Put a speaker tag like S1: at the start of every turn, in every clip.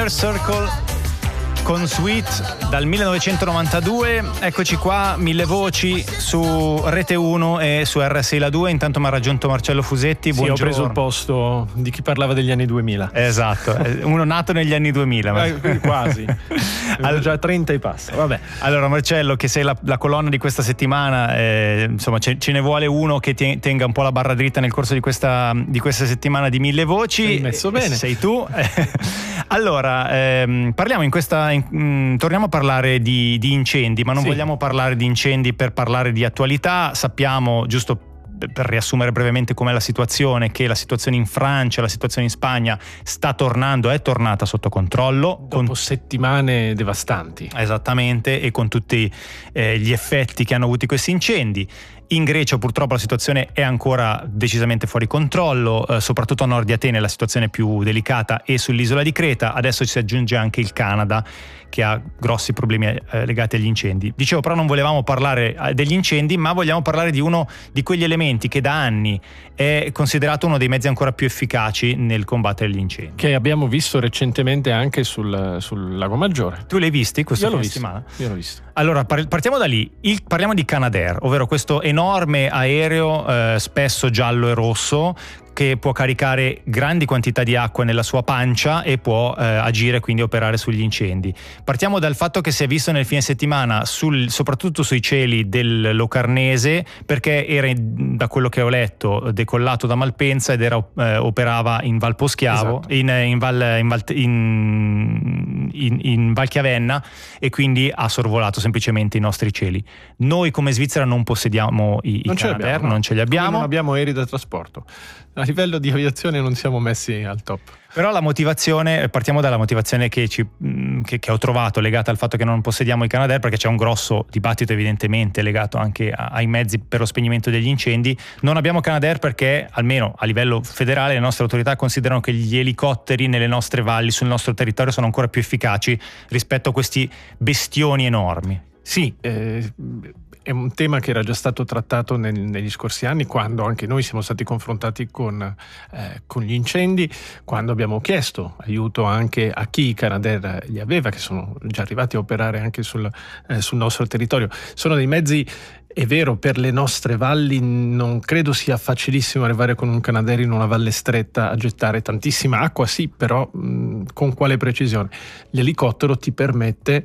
S1: Circle con Sweet dal 1992. Eccoci qua, 1000 voci su Rete 1 e su RSI La 2. Intanto mi ha raggiunto Marcello Fusetti.
S2: Sì, ho preso il posto di chi parlava degli anni 2000.
S1: Esatto, uno nato negli anni 2000.
S2: Quasi. Già 30 e passa. Vabbè.
S1: Allora Marcello, che sei la colonna di questa settimana, insomma ce ne vuole uno che tenga un po' la barra dritta nel corso di questa settimana di 1000 voci.
S2: Sei messo bene.
S1: Sei tu. Allora, parliamo torniamo a parlare di incendi, ma non vogliamo parlare di incendi per parlare di attualità. Sappiamo, giusto per riassumere brevemente com'è la situazione, che la situazione in Francia, la situazione in Spagna è tornata sotto controllo.
S2: Dopo settimane devastanti.
S1: Esattamente, e con tutti gli effetti che hanno avuto questi incendi. In Grecia purtroppo la situazione è ancora decisamente fuori controllo, soprattutto a nord di Atene la situazione è più delicata, e sull'isola di Creta. Adesso ci si aggiunge anche il Canada, che ha grossi problemi legati agli incendi. Dicevo, però non volevamo parlare degli incendi, ma vogliamo parlare di uno di quegli elementi che da anni è considerato uno dei mezzi ancora più efficaci nel combattere gli incendi.
S2: Che abbiamo visto recentemente anche sul Lago Maggiore.
S1: Tu l'hai visti questa settimana?
S2: Io l'ho visto.
S1: Allora, partiamo da lì. Parliamo di Canadair, ovvero questo enorme aereo, spesso giallo e rosso, che può caricare grandi quantità di acqua nella sua pancia e può agire, quindi operare sugli incendi. Partiamo dal fatto che si è visto nel fine settimana soprattutto sui cieli del Locarnese, perché era, da quello che ho letto, decollato da Malpensa ed operava in Val Poschiavo, esatto, in Val Chiavenna, e quindi ha sorvolato semplicemente i nostri cieli. Noi come Svizzera non possediamo i Canadair, non ce li abbiamo.
S2: Non abbiamo aerei da trasporto. A livello di aviazione non siamo messi al top.
S1: Però la motivazione, partiamo dalla motivazione che ho trovato legata al fatto che non possediamo i Canadair, perché c'è un grosso dibattito evidentemente legato anche ai mezzi per lo spegnimento degli incendi. Non abbiamo Canadair perché, almeno a livello federale, le nostre autorità considerano che gli elicotteri nelle nostre valli, sul nostro territorio, sono ancora più efficaci rispetto a questi bestioni enormi.
S2: Sì, è un tema che era già stato trattato negli scorsi anni, quando anche noi siamo stati confrontati con gli incendi, quando abbiamo chiesto aiuto anche a chi i Canadair li aveva, che sono già arrivati a operare anche sul nostro territorio. Sono dei mezzi, è vero, per le nostre valli non credo sia facilissimo arrivare con un Canadair in una valle stretta a gettare tantissima acqua, sì, però con quale precisione? L'elicottero ti permette,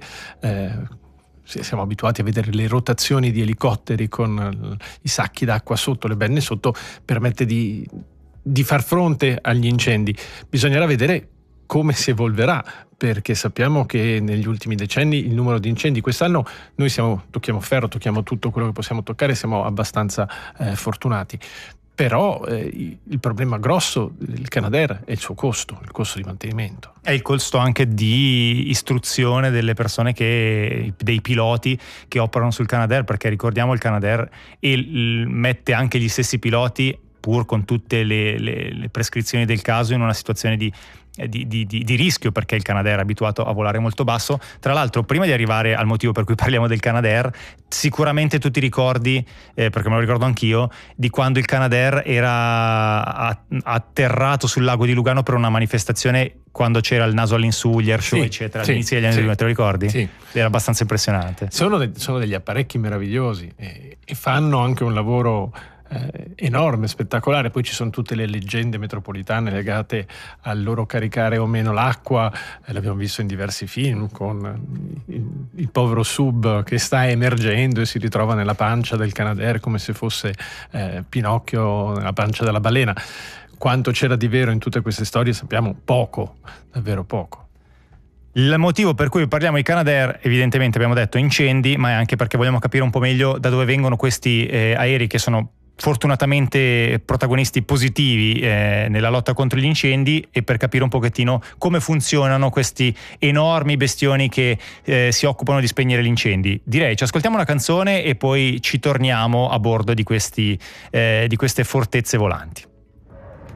S2: siamo abituati a vedere le rotazioni di elicotteri con i sacchi d'acqua sotto, le benne sotto, permette di far fronte agli incendi. Bisognerà vedere come si evolverà, perché sappiamo che negli ultimi decenni il numero di incendi, quest'anno noi tocchiamo ferro, tocchiamo tutto quello che possiamo toccare, siamo abbastanza fortunati. Però il problema grosso del Canadair è il suo costo, il costo di mantenimento.
S1: È il costo anche di istruzione delle persone, dei piloti che operano sul Canadair, perché ricordiamo il Canadair mette anche gli stessi piloti, pur con tutte le prescrizioni del caso, in una situazione di rischio, perché il Canadair è abituato a volare molto basso. Tra l'altro, prima di arrivare al motivo per cui parliamo del Canadair, sicuramente tu ti ricordi, perché me lo ricordo anch'io, di quando il Canadair era atterrato sul lago di Lugano per una manifestazione, quando c'era il naso all'insù, gli air show, eccetera, all'inizio degli anni 2000, te lo ricordi?
S2: Sì.
S1: Era abbastanza impressionante.
S2: Sono degli apparecchi meravigliosi e fanno anche un lavoro enorme, spettacolare. Poi ci sono tutte le leggende metropolitane legate al loro caricare o meno l'acqua, l'abbiamo visto in diversi film, con il povero sub che sta emergendo e si ritrova nella pancia del Canadair come se fosse Pinocchio nella pancia della balena. Quanto c'era di vero in tutte queste storie sappiamo poco, davvero poco.
S1: Il motivo per cui parliamo di Canadair, evidentemente abbiamo detto incendi, ma è anche perché vogliamo capire un po' meglio da dove vengono questi aerei, che sono fortunatamente protagonisti positivi nella lotta contro gli incendi, e per capire un pochettino come funzionano questi enormi bestioni che si occupano di spegnere gli incendi. Direi ci ascoltiamo una canzone e poi ci torniamo a bordo di queste fortezze volanti.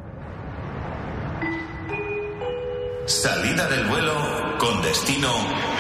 S3: Salida del vuelo con destino